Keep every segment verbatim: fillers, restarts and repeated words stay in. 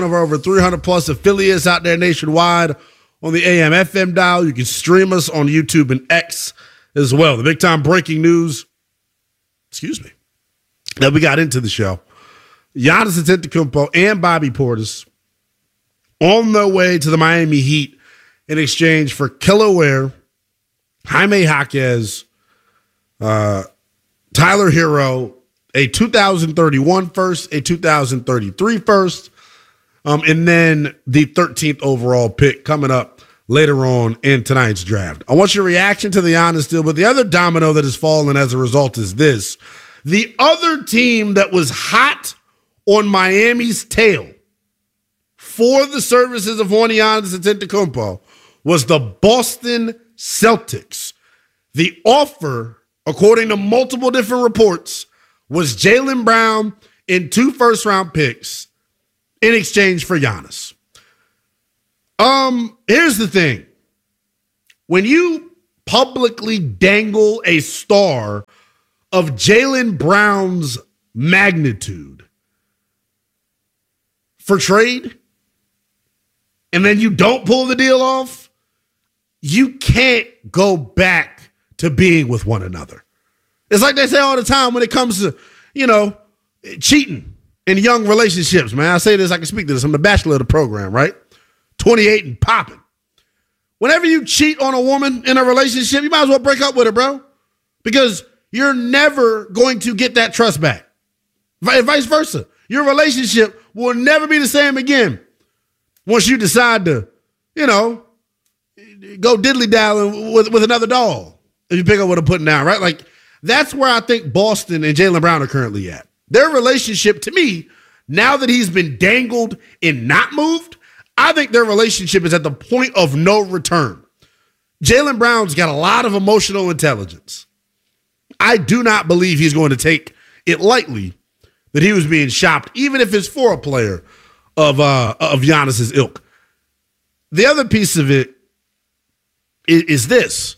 of our over three hundred plus affiliates out there nationwide on the A M F M dial. You can stream us on YouTube and X as well. The big time breaking news, excuse me, that we got into the show. Giannis Antetokounmpo and Bobby Portis on their way to the Miami Heat in exchange for Kelly Ware, Jaime Jaquez, uh, Tyler Hero, a two thousand thirty-one first, a two thousand thirty-three first, um, and then the thirteenth overall pick coming up later on in tonight's draft. I want your reaction to the Giannis deal, but the other domino that has fallen as a result is this. The other team that was hot on Miami's tail for the services of Giannis Antetokounmpo was the Boston Celtics. The offer, according to multiple different reports, was Jaylen Brown and two first-round picks in exchange for Giannis. Um, here's the thing. When you publicly dangle a star of Jaylen Brown's magnitude for trade, and then you don't pull the deal off, you can't go back to being with one another. It's like they say all the time when it comes to, you know, cheating in young relationships, man. I say this, I can speak to this. I'm the bachelor of the program, right? twenty-eight and popping. Whenever you cheat on a woman in a relationship, you might as well break up with her, bro. Because you're never going to get that trust back. And vice versa. Your relationship will never be the same again once you decide to, you know, go diddly-dallying with, with another doll. If you pick up what I'm putting down, right? Like, that's where I think Boston and Jaylen Brown are currently at. Their relationship, to me, now that he's been dangled and not moved, I think their relationship is at the point of no return. Jaylen Brown's got a lot of emotional intelligence. I do not believe he's going to take it lightly that he was being shopped, even if it's for a player of uh, of Giannis's ilk. The other piece of it is, is this.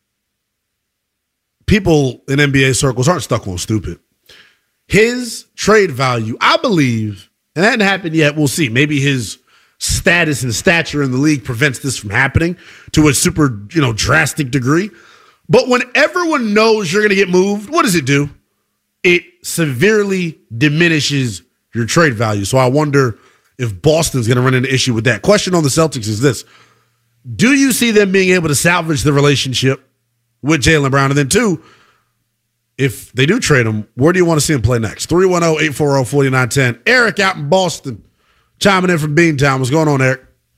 People in N B A circles aren't stuck on stupid. His trade value, I believe, and that hasn't happened yet, we'll see. Maybe his status and stature in the league prevents this from happening to a super, you know, drastic degree. But when everyone knows you're going to get moved, what does it do? It severely diminishes your trade value. So I wonder if Boston's going to run into issue with that. Question on the Celtics is this. Do you see them being able to salvage the relationship with Jaylen Brown? And then two, if they do trade him, where do you want to see him play next? three one zero, eight four zero, four nine one zero. Eric out in Boston, chiming in from Beantown. What's going on, Eric?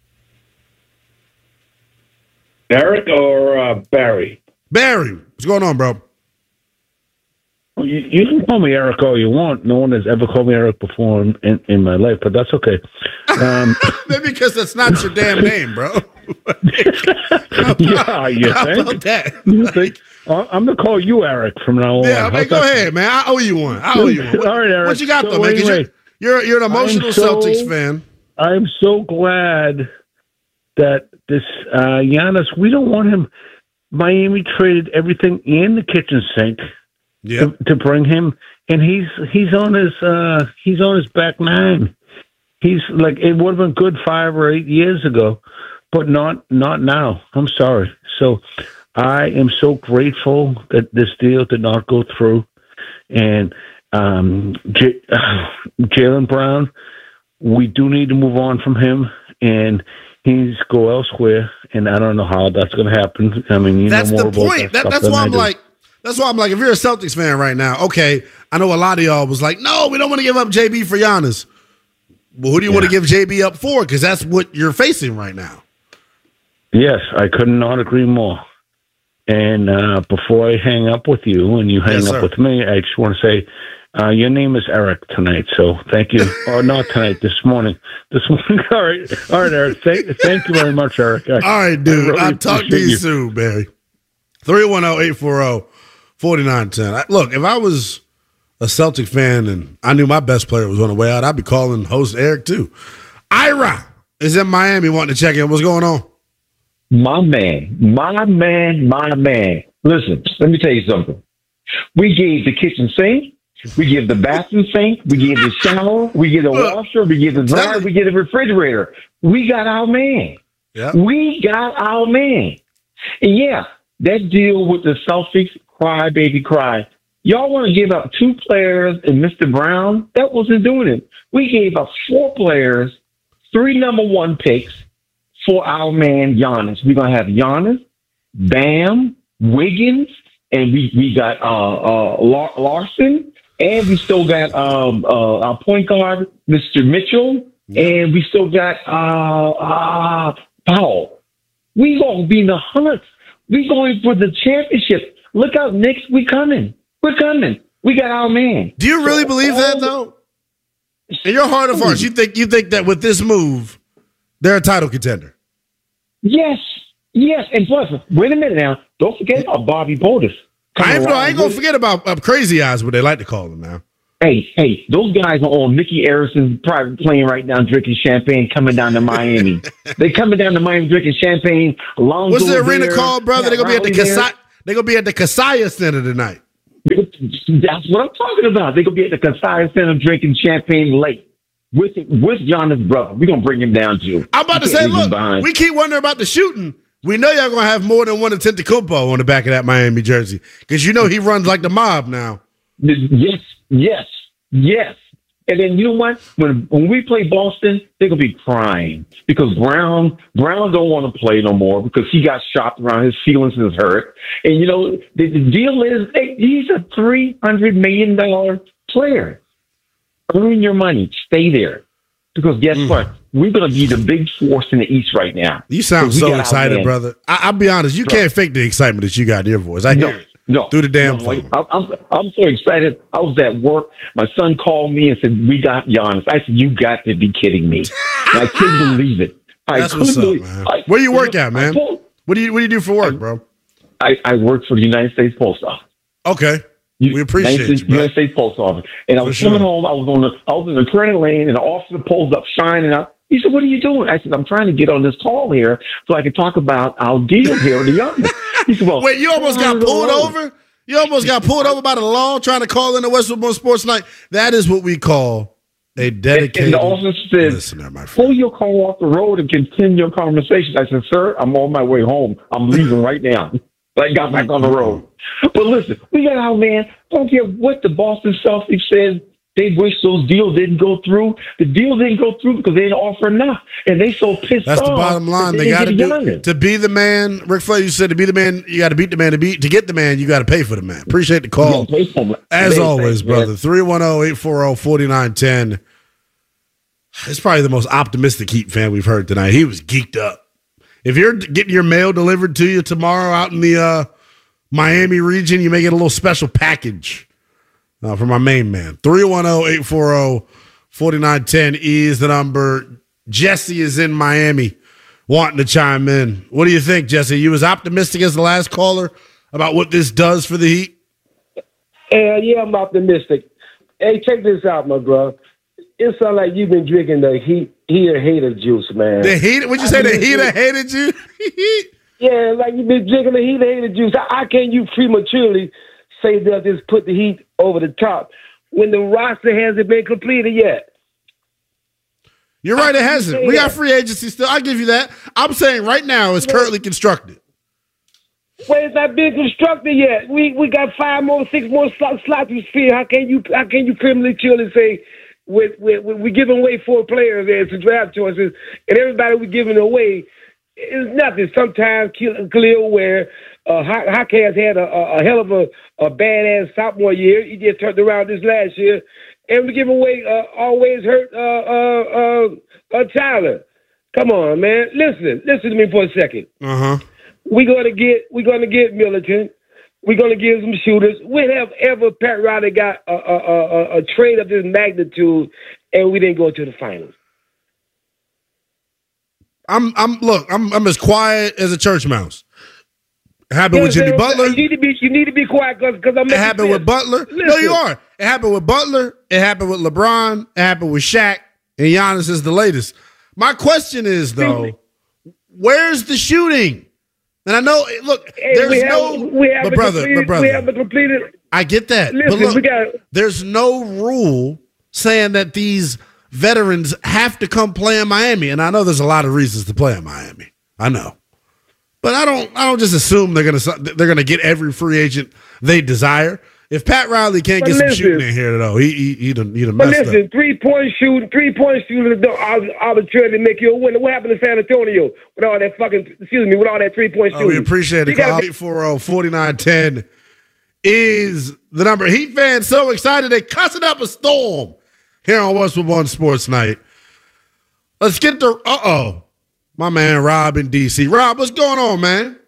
Eric or uh, Barry? Barry. What's going on, bro? You, you can call me Eric all you want. No one has ever called me Eric before in, in, in my life, but that's okay. Um, Maybe because that's not your damn name, bro. about, yeah, you how think? About that? You think? I'm going to call you Eric from now on. Yeah, man, go ahead, man. I owe you one. I owe you one. What, all right, Eric. What you got, so though, man? Anyway, you're, you're, you're an emotional so, Celtics fan. I'm so glad that this uh, Giannis, we don't want him. Miami traded everything in the kitchen sink yep. to, to bring him, and he's he's on his uh, he's on his back nine. He's like, it would have been good five or eight years ago, but not not now. I'm sorry. So I am so grateful that this deal did not go through, and um, J- uh, Jaylen Brown, we do need to move on from him, and he's go elsewhere, and I don't know how that's going to happen. I mean, you that's know more the about point. that That, that's why I'm like, that's why I'm like, if you're a Celtics fan right now, okay, I know a lot of y'all was like, no, we don't want to give up J B for Giannis. Well, who do you yeah. want to give J B up for? Because that's what you're facing right now. Yes, I could not agree more. And uh, before I hang up with you and you hang yes, up sir. with me, I just want to say, Uh, your name is Eric tonight, so thank you. Or not tonight, this morning. This morning. All right. All right, Eric. Thank, thank you very much, Eric. I, All right, dude. really I'll talk to you, you soon, Barry. three one zero, eight four zero, four nine one zero. Look, if I was a Celtic fan and I knew my best player was on the way out, I'd be calling host Eric too. Ira is in Miami wanting to check in. What's going on? My man, my man, my man. Listen, let me tell you something. We gave the kitchen sink We give the bathroom sink. We give the shower. We give the washer. We give the dryer. We give the refrigerator. We got our man. Yeah. We got our man. And yeah, that deal with the Celtics, cry, baby, cry. Y'all want to give up two players and Mister Brown? That wasn't doing it. We gave up four players, three number one picks for our man Giannis. We're going to have Giannis, Bam, Wiggins, and we, we got uh, uh, Larson. And we still got um, uh, our point guard, Mister Mitchell, and we still got uh, uh, Powell. We gonna be in the hunt. We going for the championship. Look out, Knicks. We coming. We're coming. We got our man. Do you really so, believe oh, that though? In your heart of hearts, you think you think that with this move, they're a title contender? Yes, yes. And plus, wait a minute now. Don't forget about Bobby Portis. I ain't, no, I ain't gonna forget about uh, Crazy Eyes, what they like to call him now. Hey, hey, those guys are on Mickey Harrison's private plane right now, drinking champagne, coming down to Miami. They coming down to Miami drinking champagne. Lonzo What's the arena there, called, brother? They're gonna be at the Kasai. They're gonna be at the Kaseya Center tonight. That's what I'm talking about. They're gonna be at the Kaseya Center drinking champagne late with with Giannis' brother. We're gonna bring him down too. I'm about to say, look, behind. we keep wondering about the shooting. We know y'all gonna have more than one Antetokounmpo on the back of that Miami jersey because you know he runs like the mob now. Yes, yes, yes. And then you know what? When when we play Boston, they're gonna be crying because Brown Brown don't want to play no more because he got shopped around. His feelings is hurt. And you know the, the deal is they, he's a three hundred million dollar player. Earn your money. Stay there because guess mm. what? We're going to be the big force in the East right now. You sound so excited, brother. I, I'll be honest. You Bro. can't fake the excitement that you got in your voice. I no, hear it no, through the damn no, phone. I'm, I'm, I'm so excited. I was at work. My son called me and said, we got Giannis. I said, you got to be kidding me. And I couldn't believe it. I That's what's up, believe, man. I, Where you work at, man? Told, what do you What do you do for work, I, bro? I, I work for the United States Post Office. Okay. We appreciate United, you, bro. United States Post Office. And I was sure. coming home. I was on the I was in the credit lane, and the officer pulls up, shining up. He said, what are you doing? I said, I'm trying to get on this call here so I can talk about our deal here with the young. He said, well, wait, you almost got pulled over? You almost got pulled over by the law trying to call in the Westwood Sports Night? That is what we call a dedicated and the officer said, listener, my friend. Pull your car off the road and continue your conversation. I said, sir, I'm on my way home. I'm leaving right now. I got back on the road. But listen, we got our man. Don't care what the Boston Celtics said. They wish those deals didn't go through. The deal didn't go through because they didn't offer enough. And they so pissed That's off. That's the bottom line. They, they got to do to be the man. Ric Flair, you said to be the man, you got to beat the man. To be to get the man, you got to pay for the man. Appreciate the call. As always, brother. three one zero, eight four zero, four nine one zero. It's probably the most optimistic Heat fan we've heard tonight. He was geeked up. If you're getting your mail delivered to you tomorrow out in the uh, Miami region, you may get a little special package. Uh, for my main man. three one zero, eight four zero, four nine one zero is the number. Jesse is in Miami wanting to chime in. What do you think, Jesse? You as optimistic as the last caller about what this does for the Heat? Uh, yeah, I'm optimistic. Hey, check this out, my bro. It sounds like you've been drinking the heat, heater hater juice, man. The heat? What'd you say, I mean, the heater hated you? Yeah, like you've been drinking the heater hater juice. How can you prematurely say they'll just put the Heat over the top when the roster hasn't been completed yet? You're right, it hasn't. We got free agency still. I'll give you that. I'm saying right now it's currently constructed. Well, it's not been constructed yet. We we got five more, six more slots to fill. How can you how can you prematurely say with with we're giving away four players as the draft choices and everybody we're giving away is nothing. Sometimes Khalil Ware, uh, Hockey has had a, a, a hell of a, a badass sophomore year. He just turned around this last year. And we give away uh, always hurt uh, uh, uh, uh, Tyler. Come on, man. Listen. Listen to me for a second. Uh-huh. We're going to get we're gonna get Militant. We're going to give some shooters. When have ever Pat Riley got a, a, a, a trade of this magnitude and we didn't go to the finals? I'm I'm look, I'm I'm as quiet as a church mouse. It happened with Jimmy Butler. You need to be you need to be quiet because I'm. It happened with Butler. Listen. No, you are. It happened with Butler. It happened with LeBron. It happened with Shaq. And Giannis is the latest. My question is though, where's the shooting? And I know, look, hey, there's we have, no. we have but brother, but brother, we haven't completed. I get that. Listen, but look, we got. there's no rule saying that these veterans have to come play in Miami, and I know there's a lot of reasons to play in Miami. I know, but I don't. I don't just assume they're gonna they're gonna get every free agent they desire. If Pat Riley can't But get listen, some shooting in here, though, he he he done, he done But messed listen, up. three point shooting, three point shooting don't arbitrarily make you a winner. What happened to San Antonio with all that fucking? Excuse me, with all that three point shooting? Oh, we appreciate it. You gotta Call be- eight four zero, four nine one zero is the number. Heat fans so excited they cussing up a storm here on Westwood One Sports Night. Let's get to uh oh, my man Rob in D C. Rob, what's going on, man?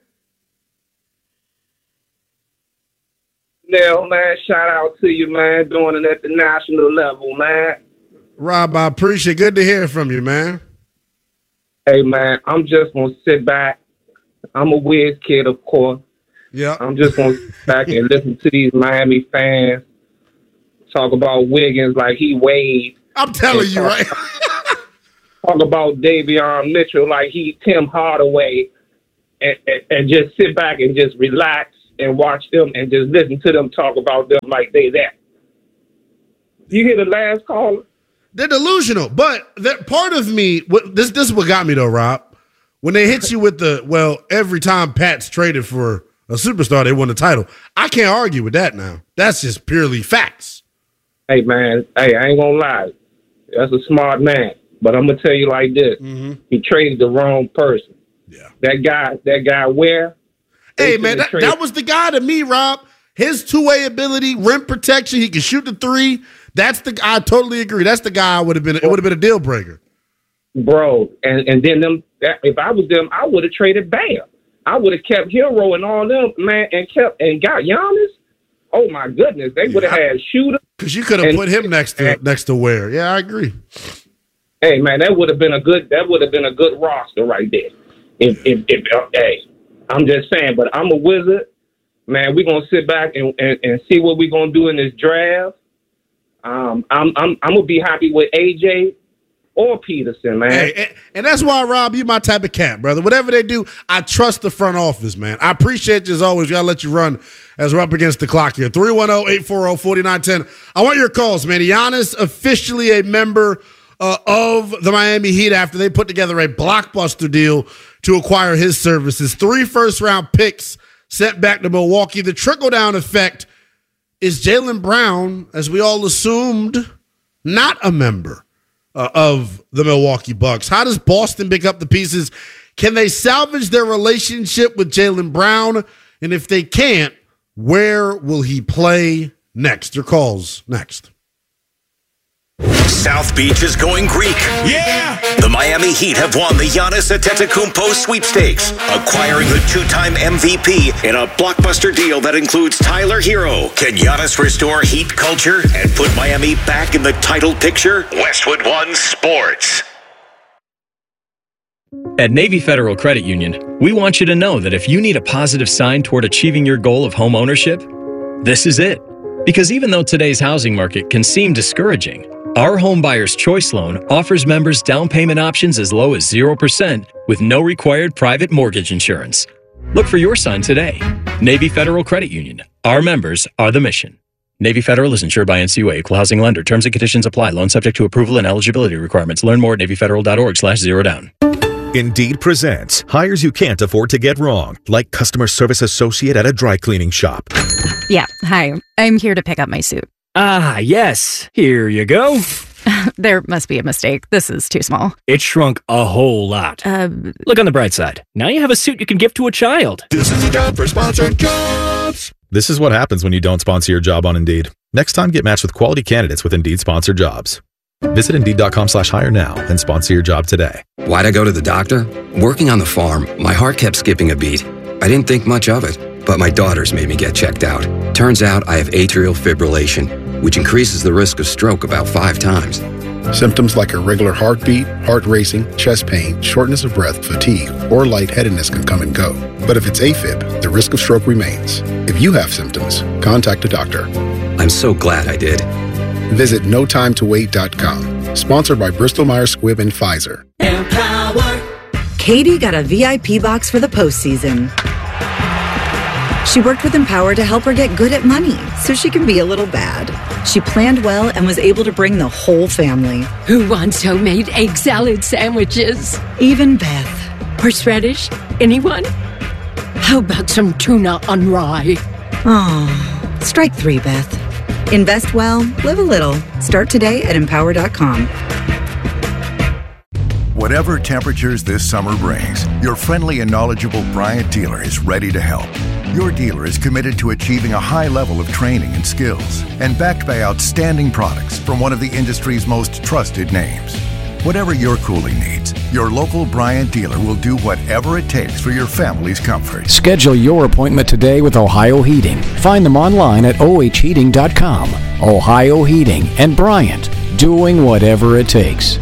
Nell, man, shout out to you, man, doing it at the national level, man. Rob, I appreciate it. Good to hear from you, man. Hey, man, I'm just going to sit back. I'm a Wiz kid, of course. Yeah. I'm just going to sit back and listen to these Miami fans talk about Wiggins like he Wade. I'm telling you, right? Talk about Davion Mitchell like he Tim Hardaway, and, and, and just sit back and just relax and watch them and just listen to them talk about them like they that. You hear the last caller? They're delusional, but that part of me, what, this this is what got me though, Rob. When they hit you with the, well, every time Pat's traded for a superstar, they won the title. I can't argue with that now. That's just purely facts. Hey, man, hey, I ain't gonna lie. That's a smart man. But I'm gonna tell you like this. Mm-hmm. He traded the wrong person. Yeah. That guy, that guy where? Hey, man, that, that was the guy to me, Rob. His two-way ability, rim protection, he can shoot the three. That's the I totally agree. That's the guy I would have been. It would have been a deal breaker, bro. And and then them. If I was them, I would have traded Bam. I would have kept Hero and all them, man, and kept and got Giannis. Oh my goodness, they would have Yeah. had Shooter. because you could have put him next to and, next to Ware. Yeah, I agree. Hey, man, that would have been a good. That would have been a good roster right there. If if, if uh, hey, I'm just saying. But I'm a Wizard, man. We're gonna sit back and, and, and see what we're gonna do in this draft. Um, I'm I'm I'm gonna be happy with A J or Peterson, man. Hey, and, and that's why, Rob, you my type of cat, brother. Whatever they do, I trust the front office, man. I appreciate you as always. We gotta let you run as we're up against the clock here. three one zero, eight four zero, four nine one zero. I want your calls, man. Giannis officially a member uh, of the Miami Heat after they put together a blockbuster deal to acquire his services. Three first-round picks sent back to Milwaukee. The trickle-down effect is Jaylen Brown, as we all assumed, not a member uh, of the Milwaukee Bucks. How does Boston pick up the pieces? Can they salvage their relationship with Jaylen Brown? And if they can't, where will he play next? Your calls next. South Beach is going Greek. Yeah! The Miami Heat have won the Giannis Antetokounmpo sweepstakes, acquiring the two-time M V P in a blockbuster deal that includes Tyler Hero. Can Giannis restore Heat culture and put Miami back in the title picture? Westwood One Sports. At Navy Federal Credit Union, we want you to know that if you need a positive sign toward achieving your goal of home ownership, this is it. Because even though today's housing market can seem discouraging, our Home Buyer's Choice Loan offers members down payment options as low as zero percent with no required private mortgage insurance. Look for your sign today. Navy Federal Credit Union. Our members are the mission. Navy Federal is insured by N C U A, Equal Housing Lender. Terms and conditions apply. Loan subject to approval and eligibility requirements. Learn more at NavyFederal.org slash zero down. Indeed presents hires you can't afford to get wrong, like customer service associate at a dry cleaning shop. Yeah, hi. I'm here to pick up my suit. Ah, yes. Here you go. There must be a mistake. This is too small. It shrunk a whole lot. Uh, Look on the bright side. Now you have a suit you can give to a child. This is the job for sponsored jobs. This is what happens when you don't sponsor your job on Indeed. Next time, get matched with quality candidates with Indeed sponsored jobs. Visit Indeed.com slash hire now and sponsor your job today. Why'd I go to the doctor? Working on the farm, my heart kept skipping a beat. I didn't think much of it, but my daughters made me get checked out. Turns out I have atrial fibrillation, which increases the risk of stroke about five times. Symptoms like irregular heartbeat, heart racing, chest pain, shortness of breath, fatigue, or lightheadedness can come and go. But if it's AFib, the risk of stroke remains. If you have symptoms, contact a doctor. I'm so glad I did. Visit no time to wait dot com. Sponsored by Bristol Myers Squibb and Pfizer. Empower. Katie got a V I P box for the postseason. She worked with Empower to help her get good at money so she can be a little bad. She planned well and was able to bring the whole family. Who wants homemade egg salad sandwiches? Even Beth. Horseradish? Anyone? How about some tuna on rye? Oh, strike three, Beth. Invest well, live a little. Start today at empower dot com. Whatever temperatures this summer brings, your friendly and knowledgeable Bryant dealer is ready to help. Your dealer is committed to achieving a high level of training and skills and backed by outstanding products from one of the industry's most trusted names. Whatever your cooling needs, your local Bryant dealer will do whatever it takes for your family's comfort. Schedule your appointment today with Ohio Heating. Find them online at O H heating dot com. Ohio Heating and Bryant, doing whatever it takes.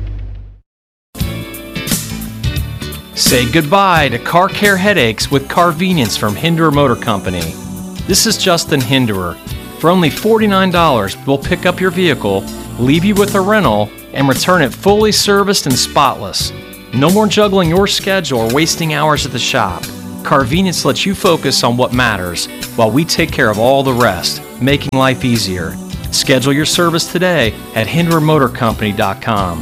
Say goodbye to car care headaches with Carvenience from Hinderer Motor Company. This is Justin Hinderer. For only forty-nine dollars, we'll pick up your vehicle, leave you with a rental, and return it fully serviced and spotless. No more juggling your schedule or wasting hours at the shop. Carvenience lets you focus on what matters while we take care of all the rest, making life easier. Schedule your service today at hinderer motor company dot com.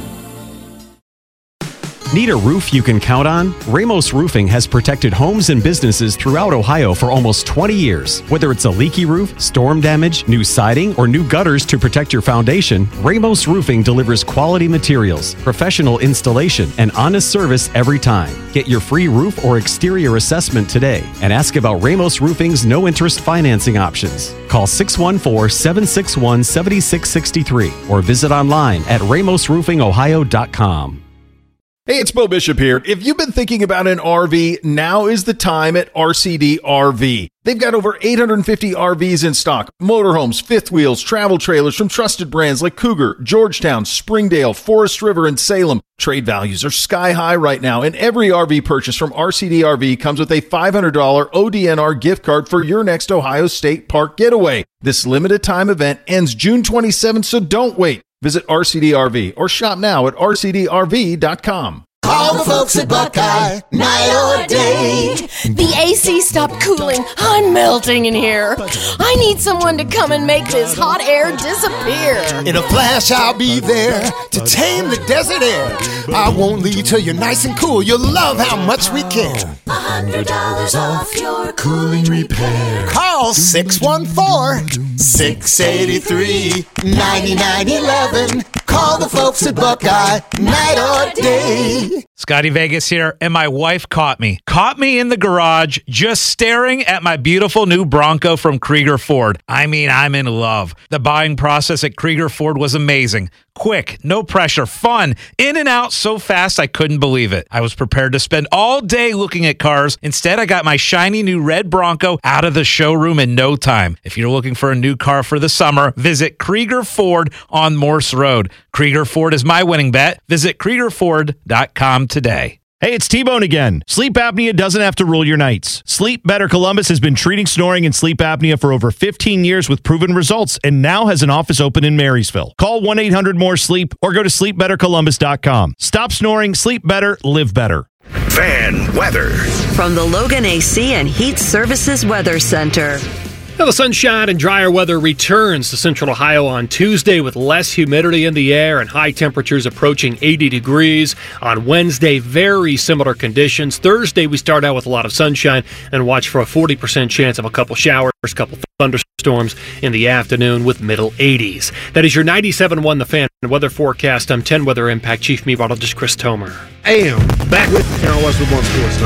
Need a roof you can count on? Ramos Roofing has protected homes and businesses throughout Ohio for almost twenty years. Whether it's a leaky roof, storm damage, new siding, or new gutters to protect your foundation, Ramos Roofing delivers quality materials, professional installation, and honest service every time. Get your free roof or exterior assessment today and ask about Ramos Roofing's no-interest financing options. Call six one four, seven six one, seven six six three or visit online at ramos roofing ohio dot com. Hey, it's Bo Bishop here. If you've been thinking about an R V, now is the time at R C D R V. They've got over eight hundred fifty R Vs in stock, motorhomes, fifth wheels, travel trailers from trusted brands like Cougar, Georgetown, Springdale, Forest River, and Salem. Trade values are sky high right now, and every R V purchase from R C D R V comes with a five hundred dollars O D N R gift card for your next Ohio State Park getaway. This limited time event ends June twenty-seventh, so don't wait. Visit R C D R V or shop now at R C D R V dot com. Call the folks at Buckeye, night or day. The A C stopped cooling. I'm melting in here. I need someone to come and make this hot air disappear. In a flash, I'll be there to tame the desert air. I won't leave till you're nice and cool. You'll love how much we care. A hundred dollars off your cooling repair. Call six one four, six eight three, nine nine one one. Call the folks at Buckeye, night or day. Scotty Vegas here, and my wife caught me. Caught me in the garage just staring at my beautiful new Bronco from Krieger Ford. I mean, I'm in love. The buying process at Krieger Ford was amazing. Quick, no pressure, fun, in and out so fast I couldn't believe it. I was prepared to spend all day looking at cars. Instead, I got my shiny new red Bronco out of the showroom in no time. If you're looking for a new car for the summer, visit Krieger Ford on Morse Road. Krieger Ford is my winning bet. Visit Krieger Ford dot com today. Hey, it's T-Bone again. Sleep apnea doesn't have to rule your nights. Sleep Better Columbus has been treating snoring and sleep apnea for over fifteen years with proven results and now has an office open in Marysville. Call one eight hundred more sleep or go to sleep better columbus dot com. Stop snoring, sleep better, live better. Fan weather. From the Logan A C and Heat Services Weather Center. Now, the sunshine and drier weather returns to Central Ohio on Tuesday with less humidity in the air and high temperatures approaching eighty degrees. On Wednesday, very similar conditions. Thursday, we start out with a lot of sunshine and watch for a forty percent chance of a couple showers, a couple thunderstorms in the afternoon with middle eighties. That is your ninety-seven point one The Fan weather forecast. I'm ten Weather Impact Chief Meteorologist Chris Tomer. I am back with you here on Westwood One Sports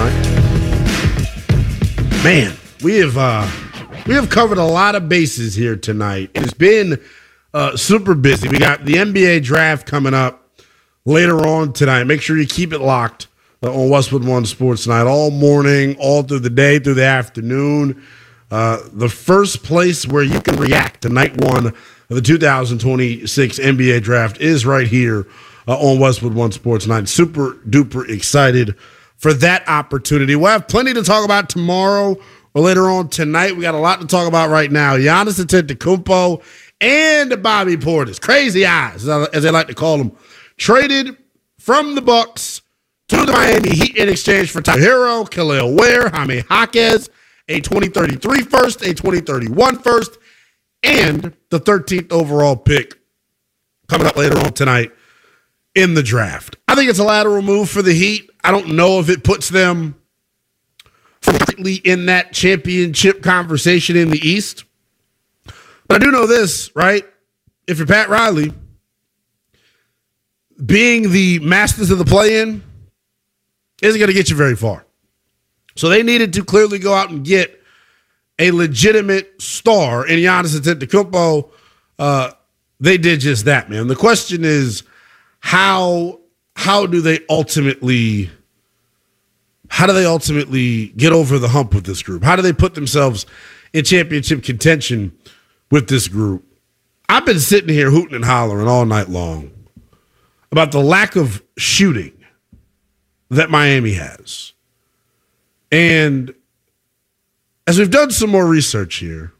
Night. Man, we have... uh We have covered a lot of bases here tonight. It's been uh, super busy. We got the N B A draft coming up later on tonight. Make sure you keep it locked uh, on Westwood One Sports Night all morning, all through the day, through the afternoon. Uh, the first place where you can react to night one of the two thousand twenty-six N B A draft is right here uh, on Westwood One Sports Night. Super duper excited for that opportunity. We'll have plenty to talk about tomorrow. Well, later on tonight, we got a lot to talk about right now. Giannis Antetokounmpo and Bobby Portis, crazy eyes, as they like to call them, traded from the Bucks to the Miami Heat in exchange for Tyler Hero, Khalil Ware, Jaime Jaquez, a twenty thirty-three first, a twenty thirty-one first, and the thirteenth overall pick coming up later on tonight in the draft. I think it's a lateral move for the Heat. I don't know if it puts them completely in that championship conversation in the East. But I do know this, right? If you're Pat Riley, being the masters of the play-in isn't going to get you very far. So they needed to clearly go out and get a legitimate star in Giannis Antetokounmpo. Uh, they did just that, man. The question is, how how do they ultimately how do they ultimately get over the hump with this group? How do they put themselves in championship contention with this group? I've been sitting here hooting and hollering all night long about the lack of shooting that Miami has. And as we've done some more research here,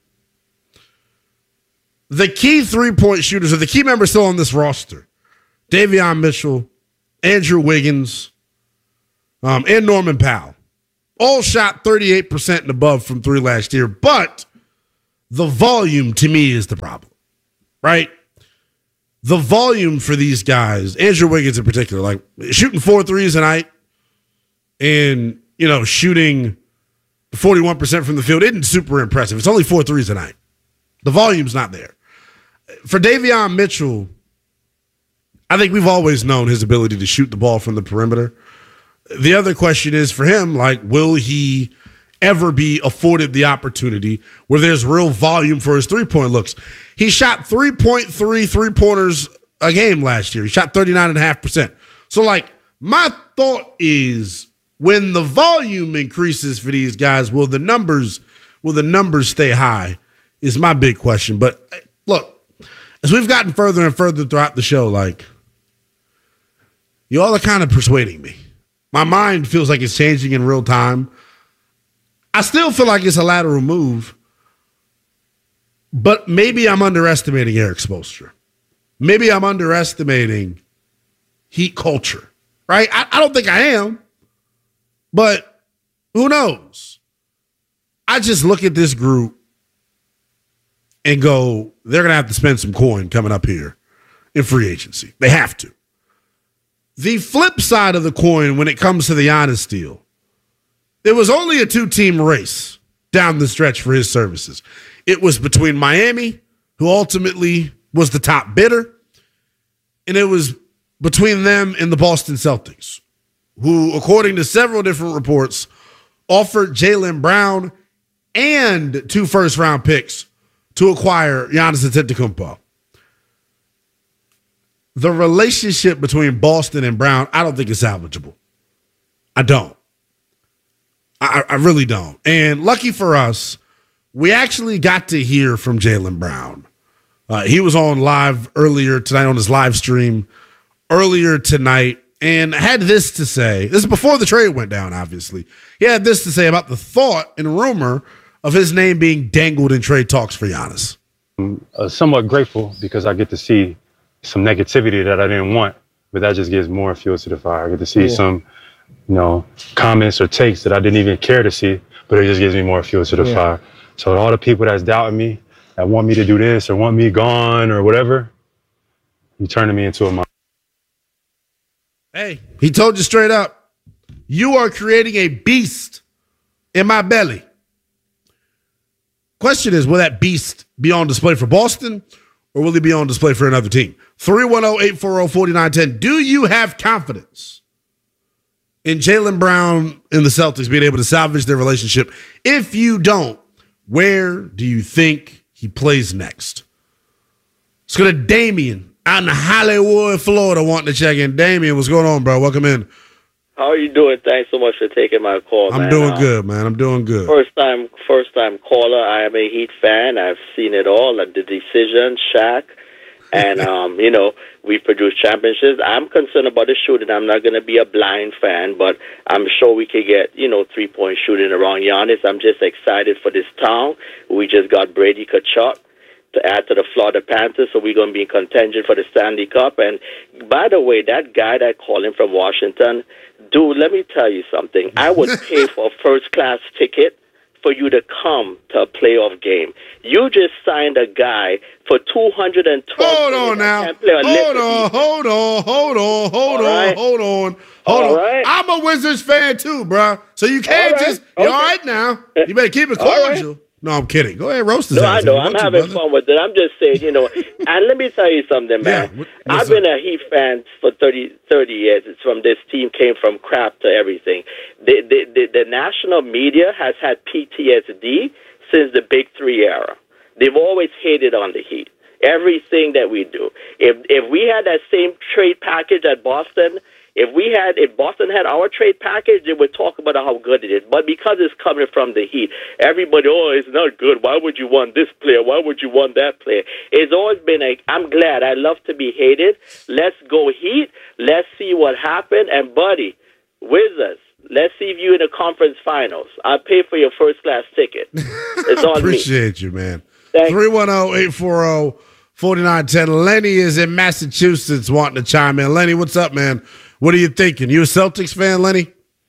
the key three-point shooters, or the key members still on this roster, Davion Mitchell, Andrew Wiggins, um, and Norman Powell, all shot thirty-eight percent and above from three last year. But the volume, to me, is the problem, right? The volume for these guys, Andrew Wiggins in particular, like shooting four threes a night and, you know, shooting forty-one percent from the field isn't super impressive. It's only four threes a night. The volume's not there. For Davion Mitchell, I think we've always known his ability to shoot the ball from the perimeter. The other question is for him, like, will he ever be afforded the opportunity where there's real volume for his three-point looks? He shot three point three three-pointers a game last year. He shot thirty-nine point five percent. So, like, my thought is when the volume increases for these guys, will the numbers will the numbers stay high is my big question. But, look, as we've gotten further and further throughout the show, like, you all are kind of persuading me. My mind feels like it's changing in real time. I still feel like it's a lateral move, but maybe I'm underestimating Eric Spoelstra. Maybe I'm underestimating Heat culture, right? I, I don't think I am, but who knows? I just look at this group and go, they're going to have to spend some coin coming up here in free agency. They have to. The flip side of the coin when it comes to the Giannis deal, there was only a two-team race down the stretch for his services. It was between Miami, who ultimately was the top bidder, and it was between them and the Boston Celtics, who, according to several different reports, offered Jaylen Brown and two first-round picks to acquire Giannis Antetokounmpo. The relationship between Boston and Brown, I don't think is salvageable. I don't. I, I really don't. And lucky for us, we actually got to hear from Jaylen Brown. Uh, he was on live earlier tonight on his live stream earlier tonight and had this to say. This is before the trade went down, obviously. He had this to say about the thought and rumor of his name being dangled in trade talks for Giannis. I'm uh, somewhat grateful because I get to see some negativity that I didn't want, but that just gives more fuel to the fire. I get to see yeah. some, you know, comments or takes that I didn't even care to see, but it just gives me more fuel to the yeah. fire. So all the people that's doubting me, that want me to do this or want me gone or whatever, you turning me into a monster. Hey, he told you straight up, you are creating a beast in my belly. Question is, will that beast be on display for Boston or will he be on display for another team? three one zero, eight four zero, four nine one zero. Do you have confidence in Jaylen Brown and the Celtics being able to salvage their relationship? If you don't, where do you think he plays next? Let's go to Damien out in Hollywood, Florida, wanting to check in. Damien, what's going on, bro? Welcome in. How are you doing? Thanks so much for taking my call, I'm man. doing uh, good, man. I'm doing good. First time, first time caller. I am a Heat fan. I've seen it all. The decision, Shaq, and um, you know, we produce championships. I'm concerned about the shooting. I'm not going to be a blind fan, but I'm sure we could get, you know, three point shooting around Giannis. I'm just excited for this town. We just got Brady Tkachuk to add to the Florida Panthers, so we're going to be in contention for the Stanley Cup. And by the way, that guy that called him from Washington, dude, let me tell you something. I would pay for a first-class ticket for you to come to a playoff game. You just signed a guy for two hundred twelve. Hold on now. Hold on, hold on, hold on, hold on, hold on, hold on. Right. I'm a Wizards fan too, bro. So you can't All right. just. You're Okay. all right now. You better keep it All right. cordial. No, I'm kidding. Go ahead, roast his No, ass I know. if you I'm want to, having brother. fun with it. I'm just saying, you know, and let me tell you something, man. Yeah, what- I've what's been a Heat fan for thirty, thirty years. It's from this team came from crap to everything. The, the, the, the national media has had P T S D since the Big Three era. They've always hated on the Heat. Everything that we do. If if we had that same trade package at Boston, if we had, if Boston had our trade package, they would talk about how good it is. But because it's coming from the Heat, everybody, oh, it's not good. Why would you want this player? Why would you want that player? It's always been a, I'm glad. I love to be hated. Let's go Heat. Let's see what happened. And, buddy, Wizards, let's see you in the conference finals. I'll pay for your first class ticket. It's on me. Appreciate you, man. three one zero, eight four zero, four nine one zero. Lenny is in Massachusetts wanting to chime in. Lenny, what's up, man? What are you thinking? You a Celtics fan, Lenny?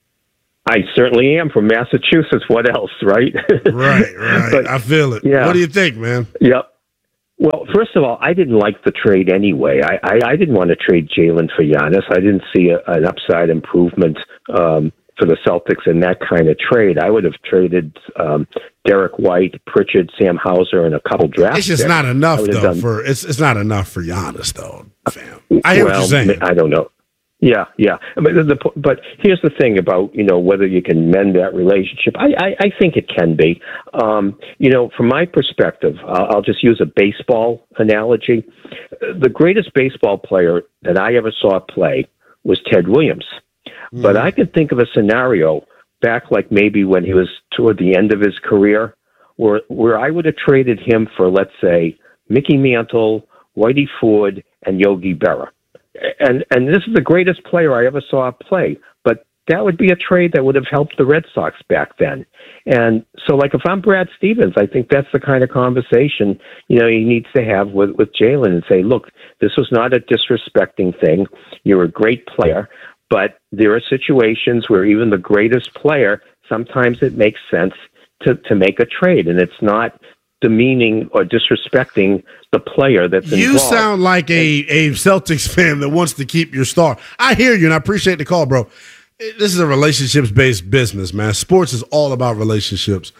I certainly am from Massachusetts. What else, right? Right, right. But, I feel it. yeah. What do you think, man? Yep. Well, first of all, I didn't like the trade anyway. I, I, I didn't want to trade Jalen for Giannis. I didn't see a, an upside improvement um, for the Celtics in that kind of trade. I would have traded um, Derek White, Pritchard, Sam Hauser, and a couple draft It's just picks. not enough, I would have though. done- For it's it's not enough for Giannis, though, fam. I hear well, what you're saying. I don't know. Yeah, yeah. But the, the but here's the thing about, you know, whether you can mend that relationship. I, I, I think it can be. Um, you know, from my perspective, uh, I'll just use a baseball analogy. The greatest baseball player that I ever saw play was Ted Williams. Mm. But I can think of a scenario back like maybe when he was toward the end of his career where where I would have traded him for, let's say, Mickey Mantle, Whitey Ford, and Yogi Berra. And and this is the greatest player I ever saw play, but that would be a trade that would have helped the Red Sox back then. And so, like, if I'm Brad Stevens, I think that's the kind of conversation, you know, he needs to have with, with Jalen and say, look, this was not a disrespecting thing. You're a great player, but there are situations where even the greatest player, sometimes it makes sense to, to make a trade, and it's not demeaning or disrespecting the player that's You involved. sound like a, a Celtics fan that wants to keep your star. I hear you, and I appreciate the call, bro. This is a relationships-based business, man. Sports is all about relationships.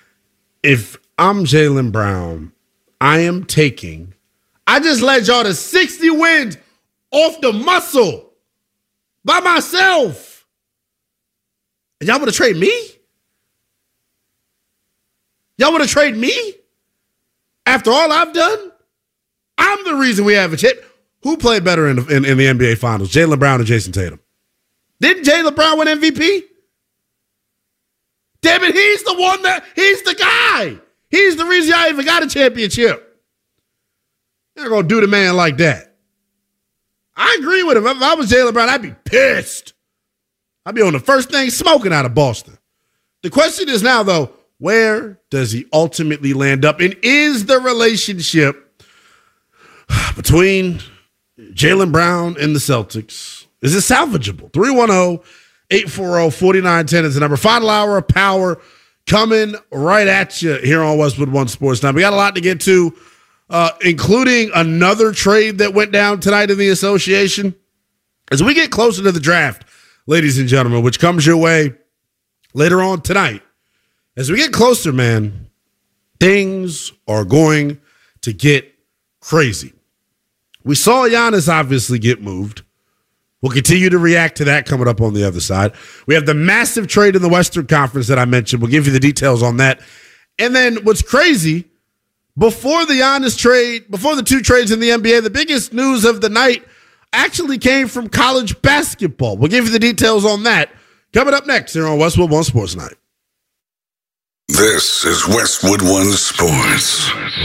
If I'm Jaylen Brown, I am taking – I just led y'all to sixty wins off the muscle by myself. And y'all want to trade me? Y'all want to trade me? After all I've done? I'm the reason we have a chip. Who played better in the, in, in the N B A Finals, Jaylen Brown or Jason Tatum? Didn't Jaylen Brown win M V P? Damn it, he's the one that, he's the guy. He's the reason y'all even got a championship. You're not going to do the man like that. I agree with him. If I was Jaylen Brown, I'd be pissed. I'd be on the first thing smoking out of Boston. The question is now, though, where does he ultimately land up? And is the relationship between Jaylen Brown and the Celtics, is it salvageable? three one zero, eight four zero, four nine one zero is the number. Final hour of power coming right at you here on Westwood One Sports Now. We got a lot to get to, uh, including another trade that went down tonight in the association. As we get closer to the draft, ladies and gentlemen, which comes your way later on tonight, as we get closer, man, things are going to get crazy. We saw Giannis obviously get moved. We'll continue to react to that coming up on the other side. We have the massive trade in the Western Conference that I mentioned. We'll give you the details on that. And then what's crazy, before the Giannis trade, before the two trades in the N B A, the biggest news of the night actually came from college basketball. We'll give you the details on that coming up next here on Westwood One Sports Night. This is Westwood One Sports.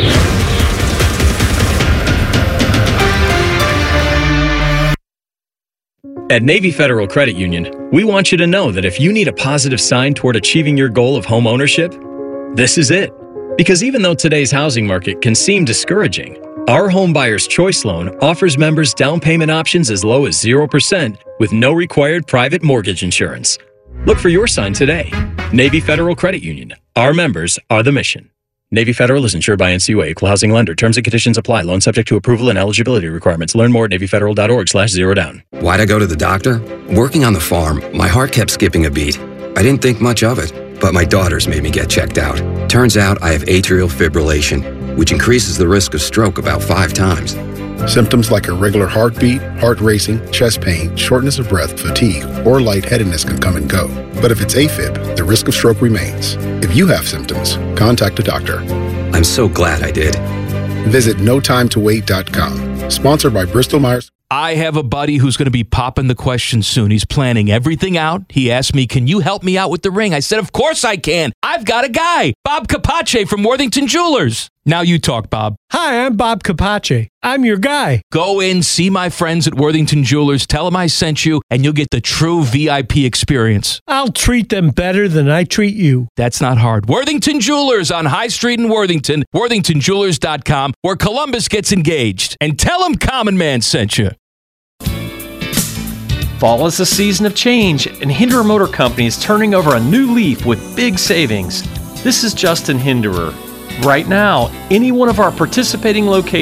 At Navy Federal Credit Union, we want you to know that if you need a positive sign toward achieving your goal of home ownership, this is it. Because even though today's housing market can seem discouraging, our Home Buyer's Choice Loan offers members down payment options as low as zero percent with no required private mortgage insurance. Look for your sign today. Navy Federal Credit Union, Our members are the mission. Navy Federal is insured by N C U A, Equal Housing Lender. Terms and conditions apply. Loan subject to approval and eligibility requirements. Learn more at NavyFederal.org slash zero down. Why'd I go to the doctor? Working on the farm, my heart kept skipping a beat. I didn't think much of it, but my daughters made me get checked out. Turns out I have atrial fibrillation, which increases the risk of stroke about five times. Symptoms like irregular heartbeat, heart racing, chest pain, shortness of breath, fatigue, or lightheadedness can come and go. But if it's AFib, the risk of stroke remains. If you have symptoms, contact a doctor. I'm so glad I did. Visit no time to wait dot com. Sponsored by Bristol Myers. I have a buddy who's going to be popping the question soon. He's planning everything out. He asked me, can you help me out with the ring? I said, of course I can. I've got a guy, Bob Capace from Worthington Jewelers. Now you talk, Bob. Hi, I'm Bob Capace. I'm your guy. Go in, see my friends at Worthington Jewelers, tell them I sent you, and you'll get the true V I P experience. I'll treat them better than I treat you. That's not hard. Worthington Jewelers on High Street in Worthington, worthington jewelers dot com, where Columbus gets engaged. And tell them Common Man sent you. Fall is a season of change, and Hinderer Motor Company is turning over a new leaf with big savings. This is Justin Hinderer. Right now, any one of our participating locations